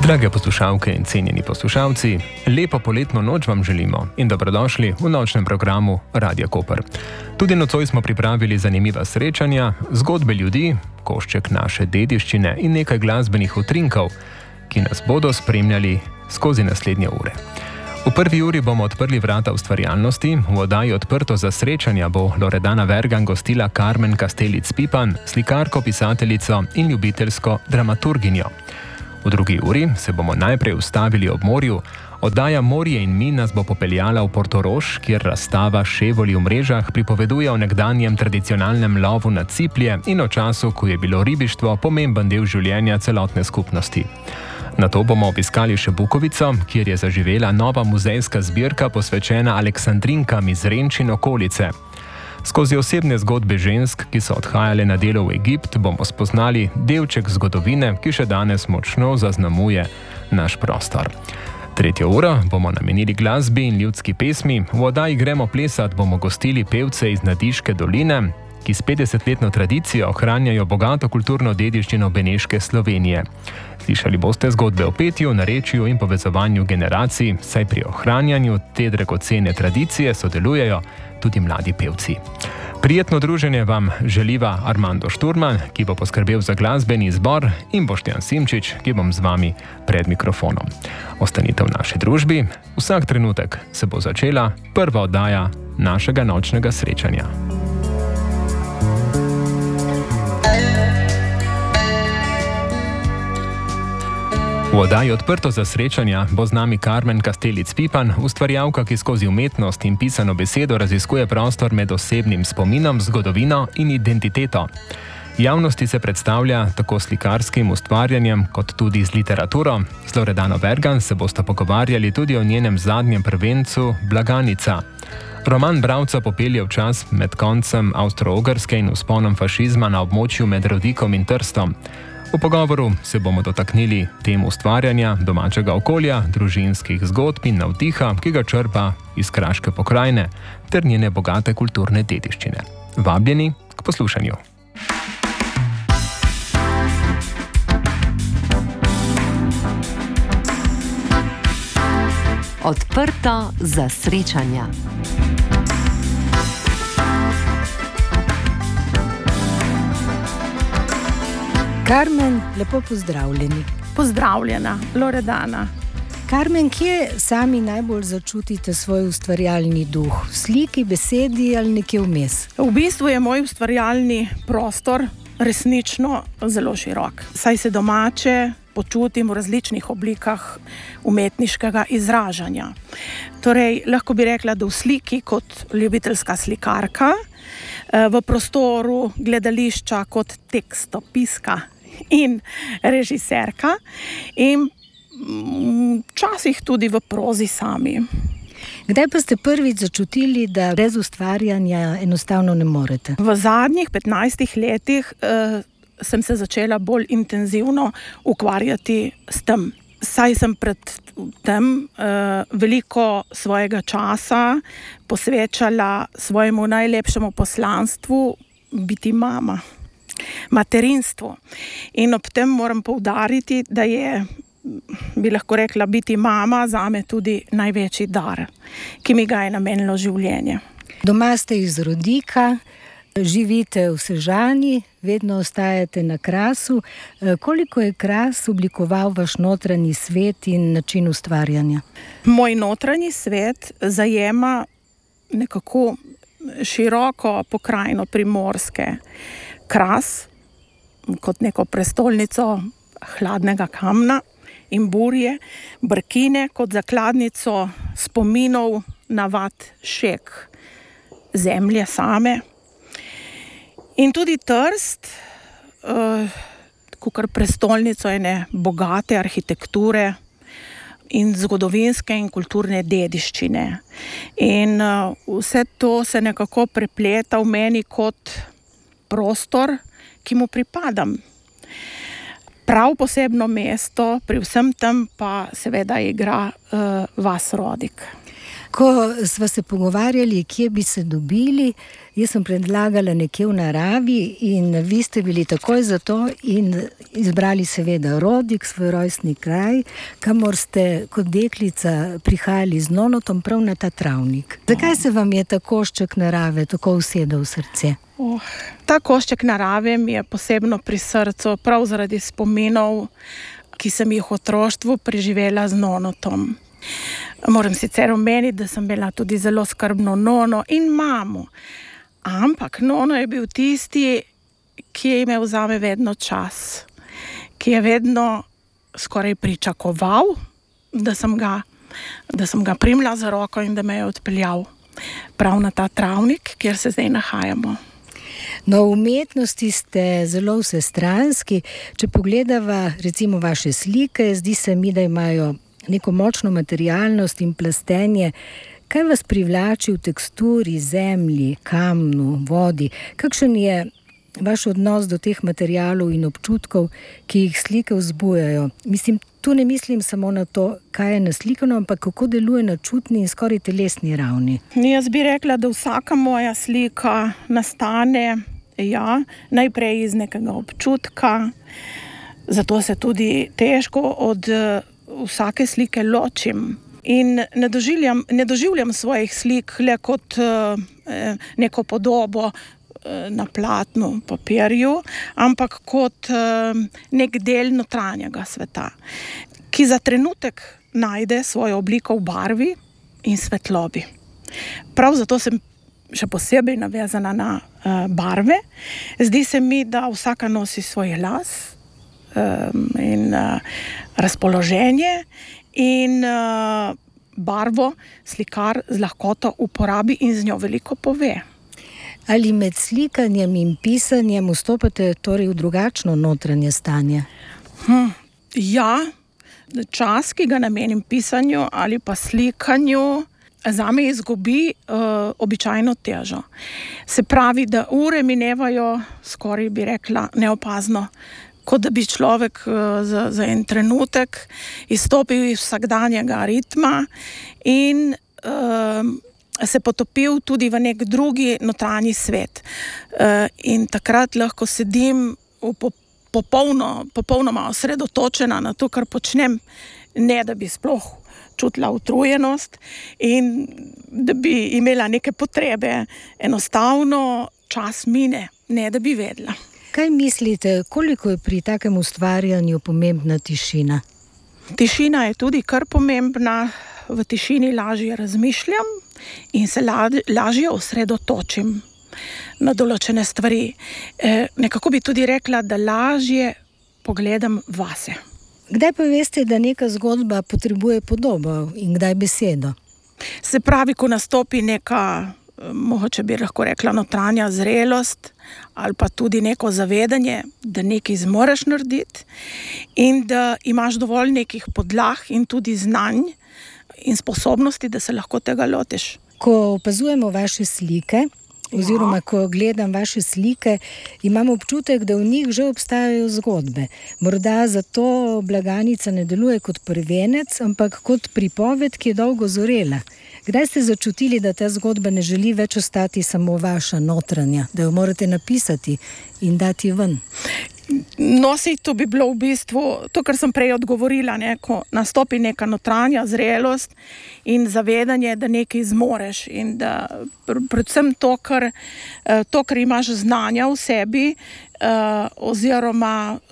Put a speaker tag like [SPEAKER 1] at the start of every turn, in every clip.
[SPEAKER 1] Drage poslušalke in cenjeni poslušalci, lepo poletno noč vam želimo in dobrodošli v nočnem programu Radia Koper. Tudi nocoj smo pripravili zanimiva srečanja, zgodbe ljudi, košček naše dediščine in nekaj glasbenih utrinkov, ki nas bodo spremljali skozi naslednje ure. V prvi uri bomo odprli vrata ustvarjalnosti, v oddaji Odprto za srečanja bo Loredana Vergan gostila Karmen Kastelic Pipan, slikarko, pisateljico in ljubiteljsko dramaturginjo. V drugi uri se bomo najprej ustavili ob morju. Oddaja Morje in mi nas bo popeljala v Portorož, kjer razstava Ševoli v mrežah pripoveduje o nekdanjem tradicionalnem lovu na ciplje in o času, ko je bilo ribištvo pomemben del življenja celotne skupnosti. Nato bomo obiskali še Bukovico, kjer je zaživela nova muzejska zbirka posvečena aleksandrinkam iz Renč in okolice. Skozi osebne zgodbe žensk, ki so odhajale na delo v Egipt, bomo spoznali delček zgodovine, ki še danes močno zaznamuje naš prostor. Tretjo uro bomo namenili glasbi in ljudski pesmi. V oddaji Gremo plesat bomo gostili pevce iz Nadiške doline, ki s 50-letno tradicijo ohranjajo bogato kulturno dediščino Beneške Slovenije. Slišali boste zgodbe o petju, narečju in povezovanju generacij, saj pri ohranjanju te dragocene tradicije sodelujejo tudi mladi pevci. Prijetno druženje vam želiva Armando Šturman, ki bo poskrbel za glasbeni izbor, in Boštjan Simčič, ki bom z vami pred mikrofonom. Ostanite v naši družbi, vsak trenutek se bo začela prva oddaja našega nočnega srečanja. V oddaji Odprto za srečanja bo z nami Karmen Kastelic Pipan, ustvarjalka, ki skozi umetnost in pisano besedo raziskuje prostor med osebnim spominom, zgodovino in identiteto. Javnosti se predstavlja tako slikarskim ustvarjanjem kot tudi z literaturo. Z Loredano Vergan se bosta pogovarjali tudi o njenem zadnjem prvencu Blaganica. Roman bralca popelje v čas med koncem Avstro-Ogrske in vzponom fašizma na območju med Rodikom in Trstom. V pogovoru se bomo dotaknili tem ustvarjanja, domačega okolja, družinskih zgodb in navdiha, ki ga črpa iz kraške pokrajine ter njene bogate kulturne dediščine. Vabljeni k poslušanju.
[SPEAKER 2] Odprto za srečanja.
[SPEAKER 3] Karmen, lepo pozdravljeni.
[SPEAKER 4] Pozdravljena, Loredana.
[SPEAKER 3] Karmen, kje sami najbolj začutite svoj ustvarjalni duh? V sliki, besedi ali nekje vmes?
[SPEAKER 4] V bistvu je moj ustvarjalni prostor resnično zelo širok. Saj se domače počutim v različnih oblikah umetniškega izražanja. Torej, lahko bi rekla, da v sliki kot ljubiteljska slikarka, v prostoru gledališča kot tekstopiska in režiserka in včasih tudi v prozi sami.
[SPEAKER 3] Kdaj pa ste prvič začutili, da brez ustvarjanja enostavno ne morete?
[SPEAKER 4] V zadnjih 15 letih sem se začela bolj intenzivno ukvarjati s tem. Saj sem pred tem veliko svojega časa posvečala svojemu najlepšemu poslanstvu biti mama, materinstvu. In ob tem moram poudariti, da je, bi lahko rekla, biti mama zame tudi največji dar, ki mi ga je namenilo življenje.
[SPEAKER 3] Doma ste iz Rodika, živite v Sežani, vedno ostajate na Krasu. Koliko je Kras oblikoval vaš notranji svet in način ustvarjanja?
[SPEAKER 4] Moj notranji svet zajema nekako široko pokrajino Primorske. Kras kot neko prestolnico hladnega kamna in burje, Brkine kot zakladnico spominov na vat Šek, zemlje same. In tudi Trst, kakor prestolnico ene bogate arhitekture in zgodovinske in kulturne dediščine. In vse to se nekako prepleta v meni kot prostor, ki mu pripadam. Prav posebno mesto pri vsem tem pa seveda igra vas Rodik.
[SPEAKER 3] Ko sva se pogovarjali, kje bi se dobili, jaz sem predlagala nekje v naravi in vi ste bili takoj za to in izbrali seveda Rodik, svoj rojstni kraj, kamor ste kot deklica prihajali z nonotom prav na ta travnik. Zakaj se vam je ta košček narave tako usedel v srce?
[SPEAKER 4] Ta košček narave mi je posebno pri srcu, prav zaradi spominov, ki sem jih v otroštvu preživela z nonotom. Moram sicer omeniti, da sem bila tudi zelo skrbno nono in mamo. Ampak nono je bil tisti, ki je imel zame vedno čas. Ki je vedno skoraj pričakoval, da sem ga primila za roko in da me je odpeljal prav na ta travnik, kjer se zdaj nahajamo.
[SPEAKER 3] No, v umetnosti ste zelo vsestranski. Če pogledava recimo vaše slike, zdi se mi, da imajo neko močno materialnost in plastenje. Kaj vas privlači v teksturi, zemlji, kamnu, vodi? Kakšen je vaš odnos do teh materialov in občutkov, ki jih slike vzbujajo? Mislim, tu ne mislim samo na to, kaj je naslikano, ampak kako deluje na čutni in skoraj telesni ravni.
[SPEAKER 4] Jaz bi rekla, da vsaka moja slika nastane najprej iz nekega občutka, zato se tudi težko od vsake slike ločim. In ne doživljam svojih slik le kot neko podobo na platnu, papirju, ampak kot nek del notranjega sveta, ki za trenutek najde svojo obliko v barvi in svetlobi. Prav zato sem še posebej navezana na barve. Zdi se mi, da vsaka nosi svoj glas in razpoloženje in barvo slikar z lahkoto uporabi in z njo veliko pove.
[SPEAKER 3] Ali med slikanjem in pisanjem vstopate torej v drugačno notranje stanje?
[SPEAKER 4] Ja, čas, ki ga namenim pisanju ali pa slikanju, zame izgubi običajno težo. Se pravi, da ure minevajo skoraj, bi rekla, neopazno, kot da bi človek za en trenutek izstopil iz vsakdanjega ritma in se potopil tudi v nek drugi notranji svet. In takrat lahko sedim popolnoma osredotočena na to, kar počnem, ne da bi sploh čutila utrujenost in da bi imela neke potrebe. Enostavno čas mine, ne da bi vedela.
[SPEAKER 3] Kaj mislite, koliko je pri takem ustvarjanju pomembna tišina?
[SPEAKER 4] Tišina je tudi kar pomembna. V tišini lažje razmišljam in se lažje osredotočim na določene stvari. Nekako bi tudi rekla, da lažje pogledam vase.
[SPEAKER 3] Kdaj pa veste, da neka zgodba potrebuje podobo in kdaj besedo?
[SPEAKER 4] Se pravi, ko nastopi neka, mogoče bi lahko rekla, notranja zrelost ali pa tudi neko zavedanje, da nekaj zmoreš narediti in da imaš dovolj nekih podlag in tudi znanj in sposobnosti, da se lahko tega lotiš.
[SPEAKER 3] Ko opazujemo vaše slike, oziroma ko gledam vaše slike, imam občutek, da v njih že obstajajo zgodbe. Morda zato Blaganica ne deluje kot prvenec, ampak kot pripoved, ki je dolgo zorela. Kdaj ste začutili, da ta zgodba ne želi več ostati samo vaša notranja, da jo morate napisati in dati ven?
[SPEAKER 4] No, to bi bilo v bistvu to, kar sem prej odgovorila, ko nastopi neka notranja zrelost in zavedanje, da nekaj zmoreš in da predvsem to, kar imaš znanja v sebi oziroma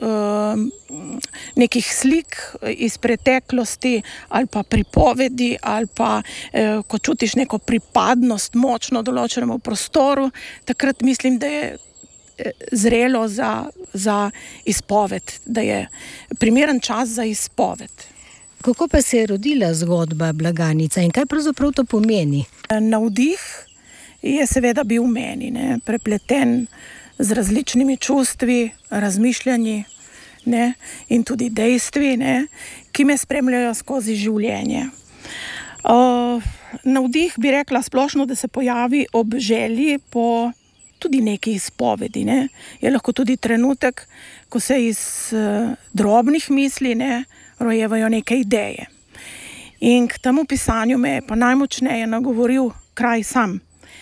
[SPEAKER 4] nekih slik iz preteklosti ali pa pripovedi ali pa ko čutiš neko pripadnost močno določenemu prostoru, takrat mislim, da je zrelo za izpoved, da je primeren čas za izpoved.
[SPEAKER 3] Kako pa se je rodila zgodba Blaganica in kaj pravzaprav to pomeni?
[SPEAKER 4] Navdih je seveda bil v meni, prepleten z različnimi čustvi, razmišljanji in tudi dejstvi, ki me spremljajo skozi življenje. Navdih bi rekla splošno, da se pojavi ob želji po tudi neki izpovedi. Je lahko tudi trenutek, ko se iz drobnih misli rojevajo neke ideje. In k temu pisanju me je pa najmočneje nagovoril kraj sam.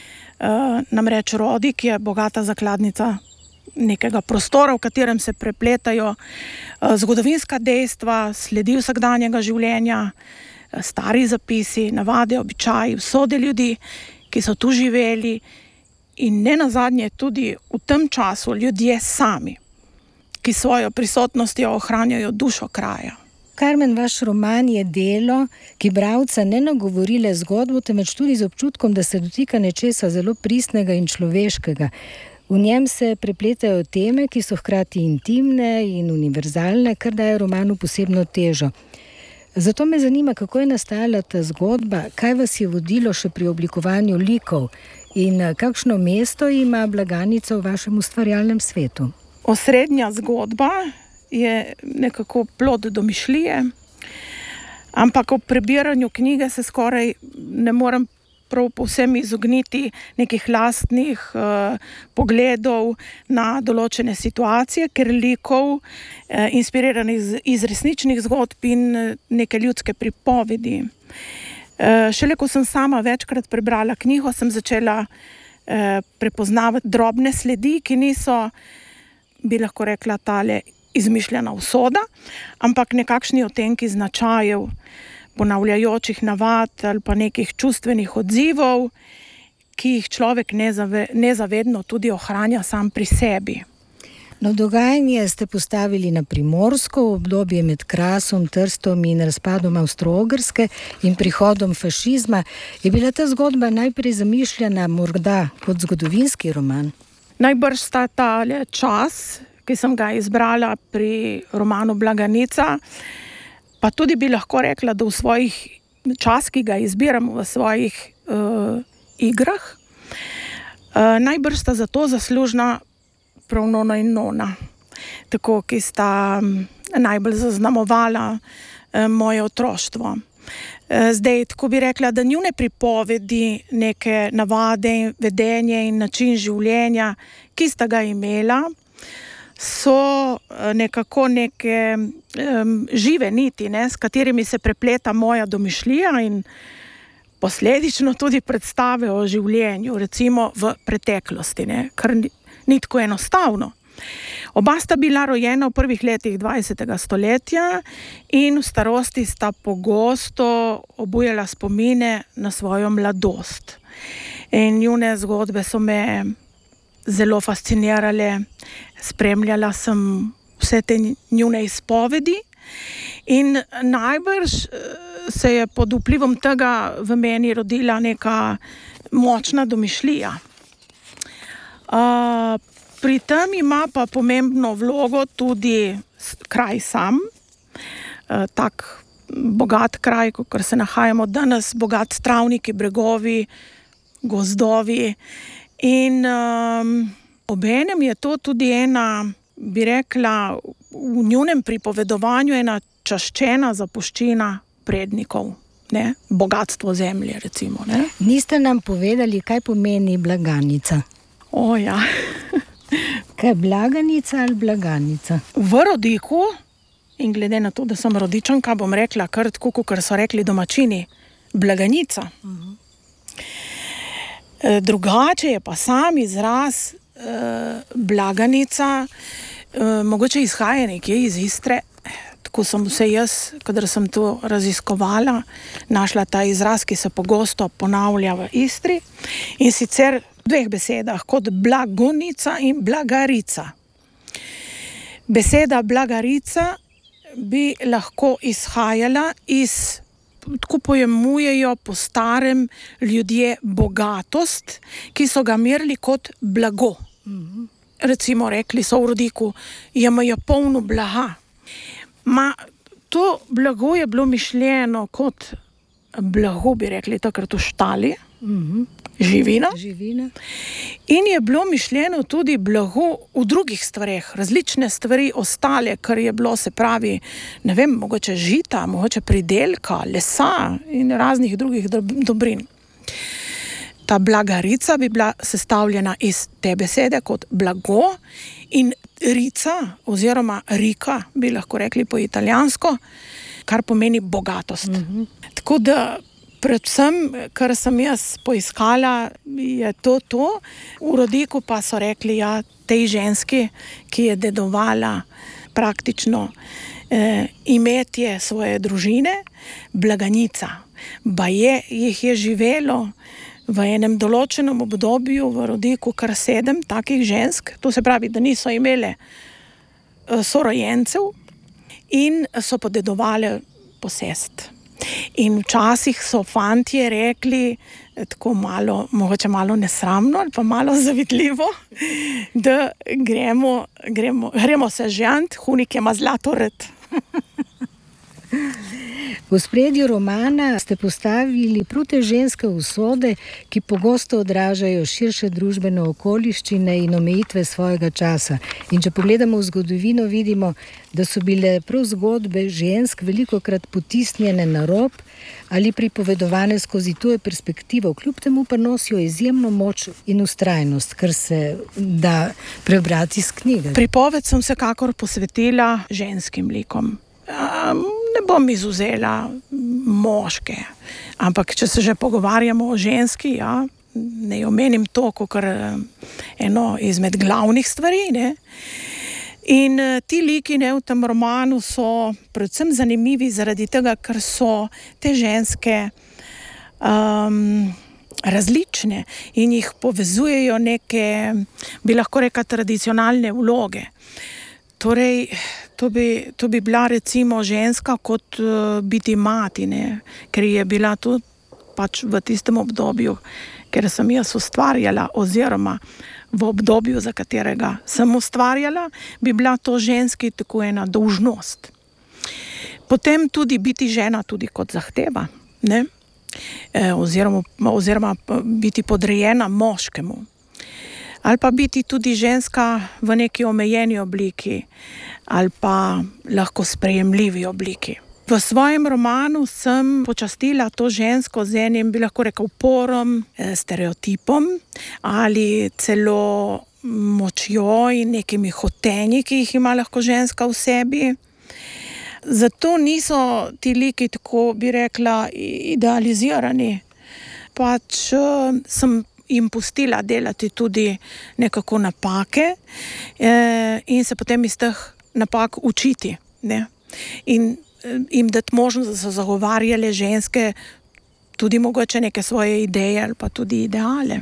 [SPEAKER 4] Namreč Rodik je bogata zakladnica nekega prostora, v katerem se prepletajo zgodovinska dejstva, sledi vsakdanjega življenja, stari zapisi, navade, običaji, usode ljudi, ki so tu živeli, in ne nazadnje tudi v tem času ljudje sami, ki svojo prisotnostjo ohranjajo dušo kraja.
[SPEAKER 3] Karmen, vaš roman je delo, ki bralca ne nagovori le zgodbo, temveč tudi z občutkom, da se dotika nečesa zelo pristnega in človeškega. V njem se prepletajo teme, ki so hkrati intimne in univerzalne, kar daje romanu posebno težo. Zato me zanima, kako je nastajala ta zgodba, kaj vas je vodilo še pri oblikovanju likov in kakšno mesto ima Blaganica v vašem ustvarjalnem svetu.
[SPEAKER 4] Osrednja zgodba je nekako plod domišljije, ampak ob prebiranju knjige se skoraj ne morem prav povsem izogniti nekih lastnih pogledov na določene situacije, ker likov, inspiriranih iz resničnih zgodb in neke ljudske pripovedi. Šele ko sem sama večkrat prebrala knjigo, sem začela prepoznavati drobne sledi, ki niso, bi lahko rekla, tale izmišljena usoda, ampak nekakšni odtenki značajev, ponavljajočih navad ali pa nekih čustvenih odzivov, ki jih človek nezavedno tudi ohranja sam pri sebi.
[SPEAKER 3] No, dogajanje ste postavili na Primorsko v obdobje med Krasom, Trstom in razpadom Avstro-Ogrske in prihodom fašizma. Je bila ta zgodba najprej zamišljena morda kot zgodovinski roman?
[SPEAKER 4] Najbrž sta tale čas, ki sem ga izbrala pri romanu Blaganica, pa tudi bi lahko rekla, da v svojih čas, ki ga izbiram v svojih igrah, najbrž sta zato zaslužna prav Nona in Nona, tako, ki sta najbolj zaznamovala moje otroštvo. Zdaj, tako bi rekla, da njune pripovedi, neke navade, vedenje in način življenja, ki sta ga imela, so nekako neke žive niti, s katerimi se prepleta moja domišljija in posledično tudi predstave o življenju, recimo v preteklosti, kar ni tako enostavno. Oba sta bila rojena v prvih letih 20. stoletja in v starosti sta pogosto obujala spomine na svojo mladost. In njune zgodbe so me zelo fascinirale, spremljala sem vse te njune izpovedi in najbrž se je pod vplivom tega v meni rodila neka močna domišljija. Pri tem ima pa pomembno vlogo tudi kraj sam, tak bogat kraj, kot se nahajamo danes, bogat s travniki, bregovi, gozdovi. In obenem je to tudi ena, bi rekla, v njunem pripovedovanju ena čaščena zapuščina prednikov, bogatstvo zemlje, recimo.
[SPEAKER 3] Niste nam povedali, kaj pomeni Blaganica?
[SPEAKER 4] Ja.
[SPEAKER 3] Kaj je Blaganica ali Blaganica?
[SPEAKER 4] V Rodiku, in glede na to, da sem Rodičanka, bom rekla kar tako, kot so rekli domačini, Blaganica. Drugače je pa sam izraz Blaganica, mogoče izhaja nekje iz Istre, tako sem vse jaz, kadar sem to raziskovala, našla ta izraz, ki se pogosto ponavlja v Istri, in sicer v dveh besedah, kot Blagonica in Blagarica. Beseda Blagarica bi lahko izhajala iz, tako pojmujejo po starem ljudje, bogatost, ki so ga merili kot blago. Recimo rekli so v Rodiku, imajo polno blaga. To blago je bilo mišljeno kot blago, bi rekli takrat v štali, živina. In je bilo mišljeno tudi blago v drugih stvareh, različne stvari ostale, kar je bilo, se pravi, ne vem, mogoče žita, mogoče pridelka, lesa in raznih drugih dobrin. ta blagarica bi bila sestavljena iz te besede kot blago in rica oziroma rika, bi lahko rekli po italijansko, kar pomeni bogatost. Tako da predvsem, kar sem jaz poiskala, je to. V rodiku pa so rekli, ja, tej ženski, ki je dedovala praktično imetje svoje družine, blaganica. Baje jih je živelo v enem določenem obdobju v rodiku kar 7 takih žensk, to se pravi, da niso imele sorojencev in so podedovale posest. In včasih so fantje rekli, tako malo, mogoče malo nesramno ali pa malo zavidljivo, da gremo se žent, hunik ima zlato red.
[SPEAKER 3] V spredju romana ste postavili prute ženske usode, ki pogosto odražajo širše družbene okoliščine in omejitve svojega časa. In če pogledamo v zgodovino, vidimo, da so bile prav zgodbe žensk velikokrat potisnjene na rob ali pripovedovane skozi tujo perspektivo, kljub temu pa nosijo izjemno moč in vztrajnost, kar se da prebrati iz knjige.
[SPEAKER 4] Pripoved sem vsekakor posvetila ženskim likom. Ne bom izvzela moške, ampak če se že pogovarjamo o ženski, ja, ne omenim to kot eno izmed glavnih stvari, ne. In ti liki, ne, v tem romanu so predvsem zanimivi zaradi tega, ker so te ženske različne in jih povezujejo neke, bi lahko rekla, tradicionalne vloge. Torej, to bi bila recimo ženska kot biti mati, ne? Ker je bila tu pač v tistem obdobju, ker sem jaz ustvarjala, oziroma v obdobju, za katerega sem ustvarjala, bi bila to ženski tako ena dolžnost. Potem tudi biti žena tudi kot zahteva, ne? Oziroma biti podrejena moškemu. Ali pa biti tudi ženska v neki omejeni obliki, ali pa lahko sprejemljivi obliki. V svojem romanu sem počastila to žensko z enim, bi lahko rekel, uporom, stereotipom ali celo močjo in nekimi hotenji, ki jih ima lahko ženska v sebi. Zato niso ti liki, tako bi rekla, idealizirani. Pač sem jim pustila delati tudi nekako napake in se potem iz teh napak učiti, ne? In jim dati možnost, da so zagovarjale ženske tudi mogoče neke svoje ideje ali pa tudi ideale.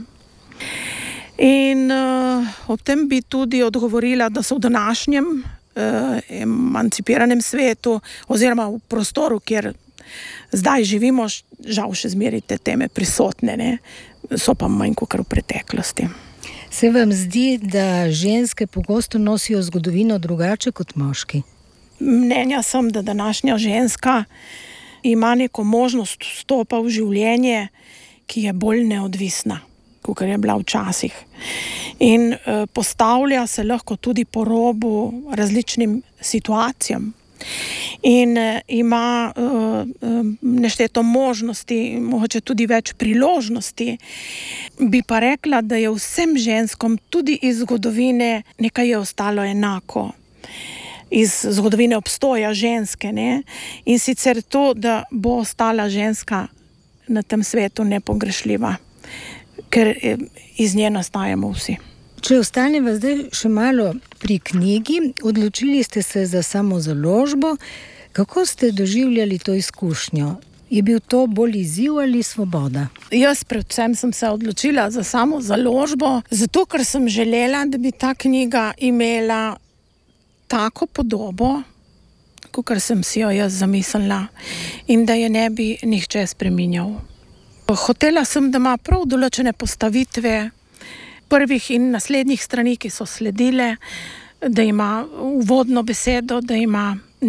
[SPEAKER 4] In ob tem bi tudi odgovorila, da so v današnjem emancipiranem svetu oziroma v prostoru, kjer zdaj živimo, žal še zmeraj te teme prisotne, ne? So pa manj kot v preteklosti.
[SPEAKER 3] Se vam zdi, da ženske pogosto nosijo zgodovino drugače kot moški?
[SPEAKER 4] Mnenja sem, da današnja ženska ima neko možnost vstopa v življenje, ki je bolj neodvisna, kot je bila včasih. In postavlja se lahko tudi po robu različnim situacijam. In ima nešteto možnosti, mogoče tudi več priložnosti. Bi pa rekla, da je vsem ženskom tudi iz zgodovine nekaj je ostalo enako. Iz zgodovine obstoja ženske, ne? In sicer to, da bo ostala ženska na tem svetu nepogrešljiva, ker iz nje nastajamo vsi.
[SPEAKER 3] Če ostaneva zdaj še malo pri knjigi, odločili ste se za samozaložbo. Kako ste doživljali to izkušnjo? Je bil to bolj izziv ali svoboda?
[SPEAKER 4] Jaz predvsem sem se odločila za samozaložbo, zato ker sem želela, da bi ta knjiga imela tako podobo, kakor sem si jo jaz zamislila, in da je ne bi nihče spreminjal. Hotela sem, da ima prav določene postavitve prvih in naslednjih strani, ki so sledile, da ima uvodno besedo, da ima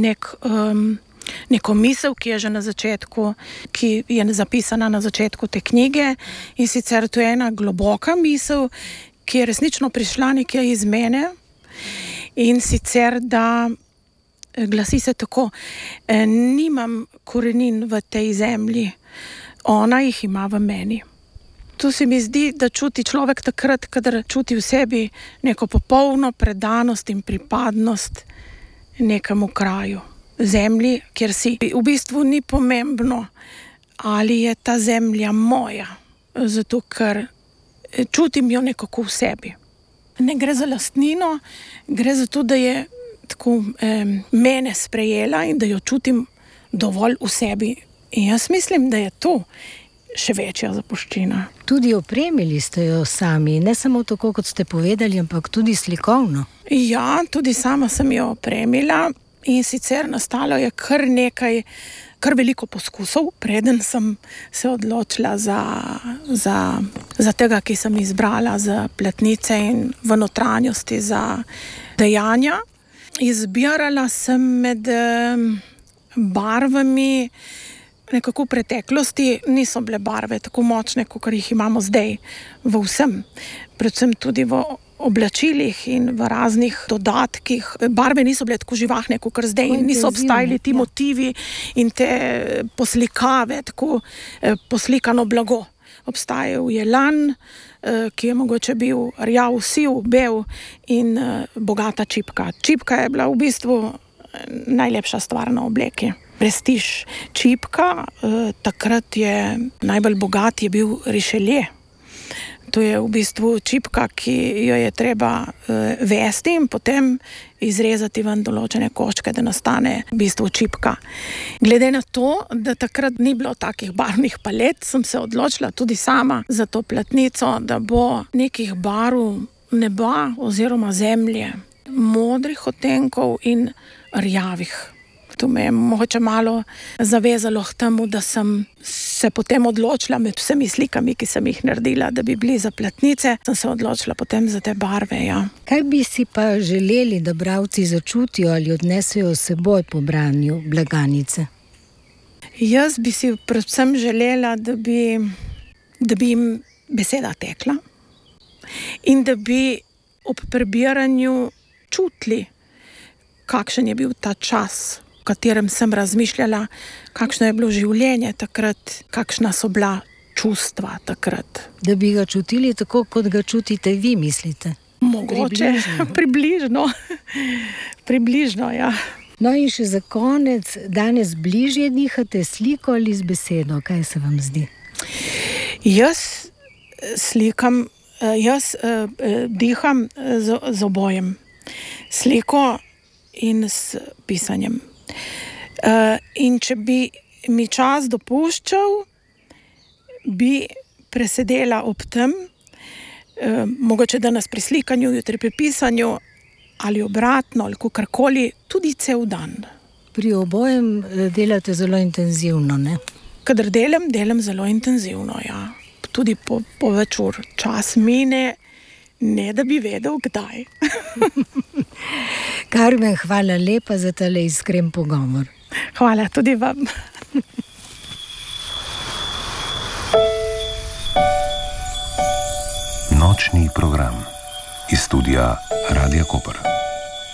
[SPEAKER 4] neko misel, ki je že na začetku, ki je zapisana na začetku te knjige, in sicer to je ena globoka misel, ki je resnično prišla nekje iz mene, in sicer, da glasi se tako: nimam korenin v tej zemlji, ona jih ima v meni. To se mi zdi, da čuti človek takrat, kadar čuti v sebi neko popolno predanost in pripadnost nekemu kraju, zemlji, kjer si. V bistvu ni pomembno, ali je ta zemlja moja, zato ker čutim jo nekako v sebi. Ne gre za lastnino, gre za to, da je tako mene sprejela in da jo čutim dovolj v sebi. In jaz mislim, da je to še večja zapuščina.
[SPEAKER 3] Tudi opremili ste jo sami, ne samo tako, kot ste povedali, ampak tudi slikovno.
[SPEAKER 4] Ja, tudi sama sem jo opremila in sicer nastalo je kar veliko poskusov, preden sem se odločila za tega, ki sem izbrala za platnice in v notranjosti za dejanja. Izbirala sem med barvami. Nekako v preteklosti niso bile barve tako močne, kot jih imamo zdaj v vsem. Predvsem tudi v oblačilih in v raznih dodatkih. Barve niso bile tako živahne, kot zdaj. Niso obstajali ti motivi in te poslikave, tako poslikano blago. Obstajal je lan, ki je mogoče bil rjav, siv, bel in bogata čipka. Čipka je bila v bistvu najlepša stvar na obleki. Prestiž čipka, takrat je najbolj bogat je bil Richelieu. To je v bistvu čipka, ki jo je treba vesti in potem izrezati ven določene koščke, da nastane v bistvu čipka. Glede na to, da takrat ni bilo takih barvnih palet, sem se odločila tudi sama za to platnico, da bo nekih barv neba oziroma zemlje, modrih odtenkov in rjavih. To me je mogoče malo zavezalo k temu, da sem se potem odločila med vsemi slikami, ki sem jih naredila, da bi bili za platnice, sem se odločila potem za te barve, ja.
[SPEAKER 3] Kaj bi si pa želeli, da bralci začutijo ali odnesejo s seboj po branju blaganice?
[SPEAKER 4] Jaz bi si predvsem želela, da bi jim beseda tekla in da bi ob prebiranju čutili, kakšen je bil ta čas, v katerem sem razmišljala, kakšno je bilo življenje takrat, kakšna so bila čustva takrat.
[SPEAKER 3] Da bi ga čutili tako, kot ga čutite vi, mislite?
[SPEAKER 4] Mogoče, približno, ja.
[SPEAKER 3] No in še za konec, danes bližje dihate sliko ali z besedo, kaj se vam zdi?
[SPEAKER 4] Jaz diham z obojem. Sliko in s pisanjem. In če bi mi čas dopuščal, bi presedela ob tem, mogoče danes pri slikanju, jutri pri pisanju, ali obratno, ali kakorkoli, tudi cel dan.
[SPEAKER 3] Pri obojem delate zelo intenzivno, ne?
[SPEAKER 4] Kadar delam zelo intenzivno, ja. Tudi po več ur. Čas mine, ne da bi vedel, kdaj.
[SPEAKER 3] Karmen, hvala lepa za tale iskren pogovor.
[SPEAKER 4] Hvala tudi vam.
[SPEAKER 5] Nočni program iz studia Radia Koper.